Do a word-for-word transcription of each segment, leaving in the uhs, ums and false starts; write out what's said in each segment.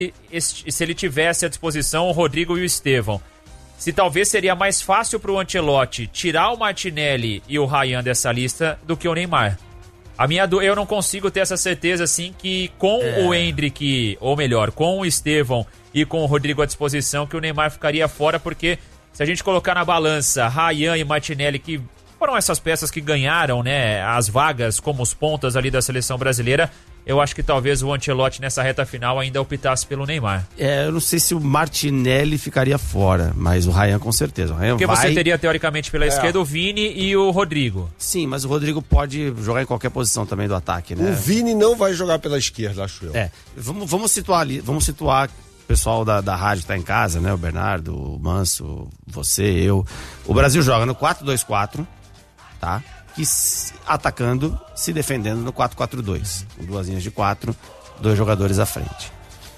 se ele tivesse à disposição o Rodrigo e o Estevão, se talvez seria mais fácil para o Ancelotti tirar o Martinelli e o Ryan dessa lista do que o Neymar. A minha, eu não consigo ter essa certeza assim que com é. o Endrick, ou melhor, com o Estevão e com o Rodrigo à disposição, que o Neymar ficaria fora, porque se a gente colocar na balança Ryan e Martinelli, que foram essas peças que ganharam, né, as vagas como os pontas ali da seleção brasileira, eu acho que talvez o Ancelotti nessa reta final ainda optasse pelo Neymar. É, eu não sei se o Martinelli ficaria fora, mas o Ryan com certeza. O Ryan Porque vai... você teria teoricamente pela é. esquerda o Vini e o Rodrigo. Sim, mas o Rodrigo pode jogar em qualquer posição também do ataque, né? O Vini não vai jogar pela esquerda, acho eu. É, vamos, vamos situar ali, vamos situar o pessoal da, da rádio que tá em casa, né? O Bernardo, o Manso, você, eu. O Brasil joga no quatro dois quatro, tá? Que se, atacando, se defendendo no quatro quatro dois, com duas linhas de quatro, dois jogadores à frente.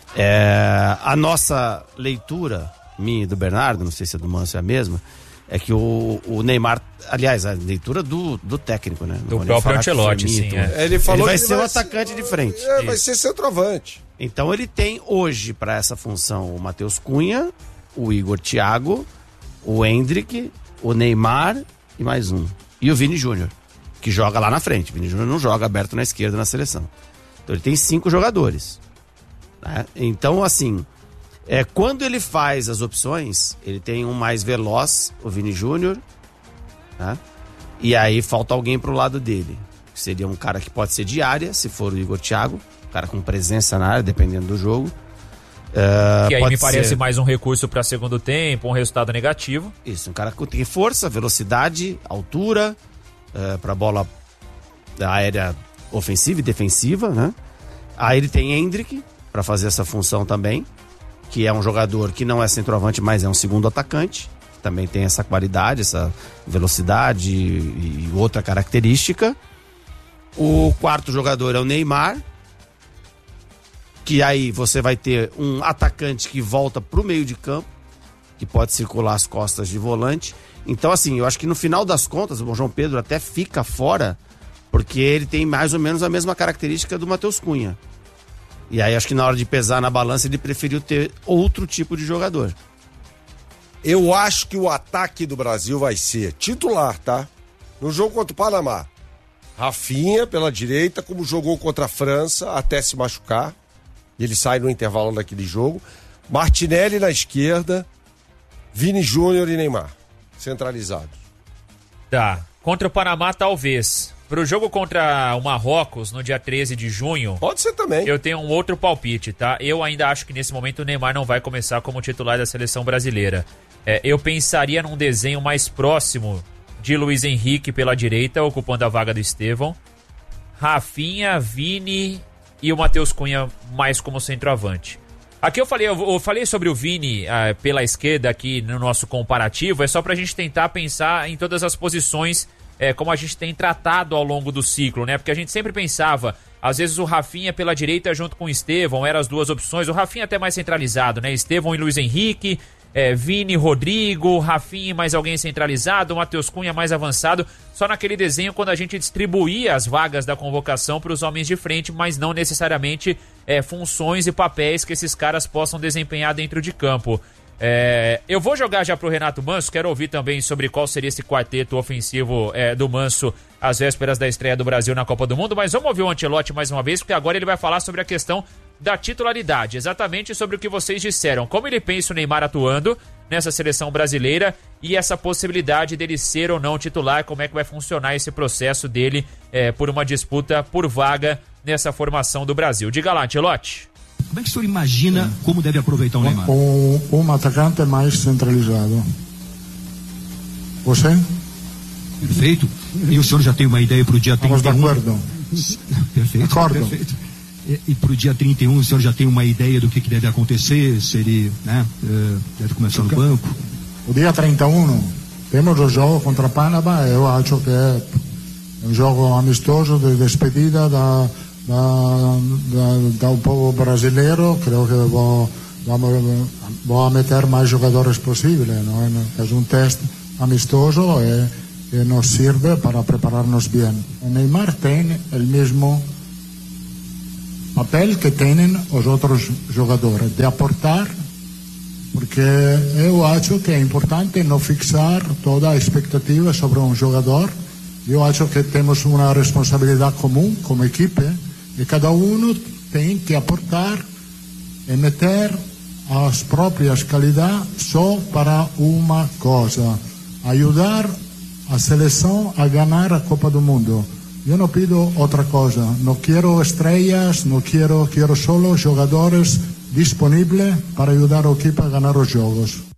É, a nossa leitura, minha e do Bernardo, não sei se é do Manso é a mesma, é que o, o Neymar, aliás, a leitura do, do técnico, né? Do próprio Ancelotti, sim. É. Ele, falou ele vai que ser o vai atacante ser, de frente. É, vai ser centroavante. Então ele tem hoje para essa função o Matheus Cunha, o Igor Thiago, o Endrick, o Neymar e mais um. E o Vini Júnior, que joga lá na frente. O Vini Júnior não joga aberto na esquerda na seleção. Então ele tem cinco jogadores. Né? Então, assim, é, quando ele faz as opções, ele tem um mais veloz, o Vini Júnior, né? E aí falta alguém pro lado dele. Seria um cara que pode ser de área, se for o Igor Thiago, um cara com presença na área, dependendo do jogo. Uh, que aí me parece ser... mais um recurso para segundo tempo, um resultado negativo. Isso, um cara que tem força, velocidade, altura, uh, para bola aérea ofensiva e defensiva, né? Aí ele tem Endrick para fazer essa função também, que é um jogador que não é centroavante, mas é um segundo atacante, também tem essa qualidade, essa velocidade e, e outra característica. O quarto jogador é o Neymar, que aí você vai ter um atacante que volta pro meio de campo, que pode circular as costas de volante. Então, assim, eu acho que no final das contas, o João Pedro até fica fora, porque ele tem mais ou menos a mesma característica do Matheus Cunha. E aí acho que na hora de pesar na balança, ele preferiu ter outro tipo de jogador. Eu acho que o ataque do Brasil vai ser titular, tá? No jogo contra o Panamá. Rafinha pela direita, como jogou contra a França, até se machucar. Ele sai no intervalo daquele jogo. Martinelli na esquerda, Vini Júnior e Neymar, centralizados. Tá. Contra o Panamá, talvez. Pro jogo contra o Marrocos, no dia treze de junho... Pode ser também. Eu tenho um outro palpite, tá? Eu ainda acho que nesse momento o Neymar não vai começar como titular da seleção brasileira. É, eu pensaria num desenho mais próximo de Luiz Henrique pela direita, ocupando a vaga do Estevão. Rafinha, Vini... e o Matheus Cunha mais como centroavante. Aqui eu falei, eu falei sobre o Vini uh, pela esquerda aqui no nosso comparativo, é só pra gente tentar pensar em todas as posições uh, como a gente tem tratado ao longo do ciclo, né? Porque a gente sempre pensava, às vezes o Rafinha pela direita junto com o Estevão, eram as duas opções, o Rafinha até mais centralizado, né? Estevão e Luiz Henrique, É, Vini, Rodrigo, Rafinha mais alguém centralizado, Matheus Cunha mais avançado, só naquele desenho quando a gente distribuía as vagas da convocação para os homens de frente, mas não necessariamente é, funções e papéis que esses caras possam desempenhar dentro de campo. É, eu vou jogar já pro Renato Manso, quero ouvir também sobre qual seria esse quarteto ofensivo é, do Manso às vésperas da estreia do Brasil na Copa do Mundo, mas vamos ouvir o Ancelotti mais uma vez, porque agora ele vai falar sobre a questão da titularidade, exatamente sobre o que vocês disseram, como ele pensa o Neymar atuando nessa seleção brasileira e essa possibilidade dele ser ou não titular, como é que vai funcionar esse processo dele é, por uma disputa por vaga nessa formação do Brasil. Diga lá, Ancelotti. Como é que o senhor imagina Sim. como deve aproveitar o Neymar? Um, um atacante mais centralizado. Você? Perfeito. E o senhor já tem uma ideia para o dia trinta e um? Estamos de acordo. Perfeito. Acordo. Perfeito. E, e para o dia trinta e um o senhor já tem uma ideia do que, que deve acontecer? Se ele né, deve começar no banco? O dia trinta e um temos o jogo contra Panamá. Eu acho que é um jogo amistoso de despedida da, da, da, do povo brasileiro. Creio que vou, vamos, vou meter mais jogadores possíveis. Não é? É um teste amistoso e, e nos serve para preparar-nos bem. O Neymar tem o mesmo papel que tienen los otros jugadores, de aportar, porque yo acho que es importante no fixar toda expectativa sobre un jugador. Yo acho que tenemos una responsabilidad común como equipo y cada uno tiene que aportar y meter las propias calidades solo para una cosa: ayudar a selección a ganar la Copa del Mundo. Yo no pido otra cosa, no quiero estrellas, no quiero, quiero solo jugadores disponibles para ayudar al equipo a ganar los juegos.